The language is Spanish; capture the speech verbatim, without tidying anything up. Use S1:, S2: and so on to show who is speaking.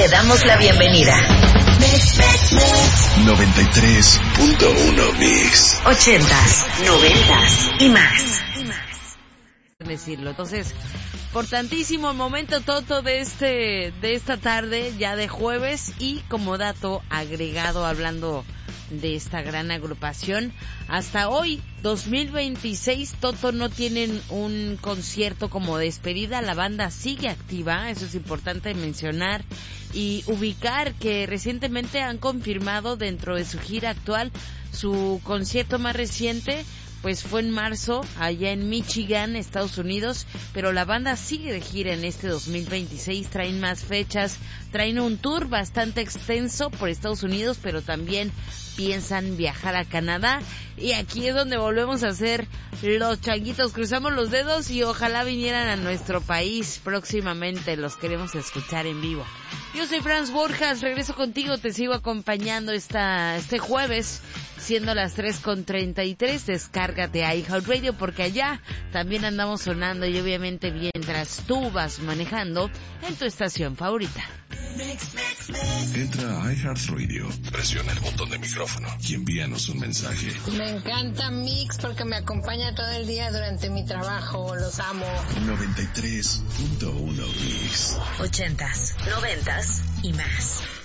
S1: Te damos la bienvenida.
S2: noventa y tres punto uno Mix.
S1: Ochentas, noventas y más.
S3: Decirlo. Entonces, importantísimo momento Toto de este de esta tarde, ya de jueves, y como dato agregado hablando de esta gran agrupación, hasta hoy dos mil veintiséis Toto no tienen un concierto como despedida, la banda sigue activa, eso es importante mencionar y ubicar que recientemente han confirmado dentro de su gira actual su concierto más reciente. Pues fue en marzo, allá en Michigan, Estados Unidos, pero la banda sigue de gira en este dos mil veintiséis, traen más fechas, traen un tour bastante extenso por Estados Unidos, pero también piensan viajar a Canadá, y aquí es donde volvemos a hacer los changuitos, cruzamos los dedos y ojalá vinieran a nuestro país próximamente, los queremos escuchar en vivo. Yo soy Franz Borjas, regreso contigo, te sigo acompañando esta este jueves, siendo las tres con treinta y tres, descárgate a iHeartRadio porque allá también andamos sonando y obviamente mientras tú vas manejando en tu estación favorita.
S2: Entra a iHeartRadio, presiona el botón de micrófono y envíanos un mensaje.
S4: Me encanta Mix porque me acompaña todo el día durante mi trabajo, los amo.
S2: noventa y tres punto uno Mix.
S1: Ochentas, noventas y más.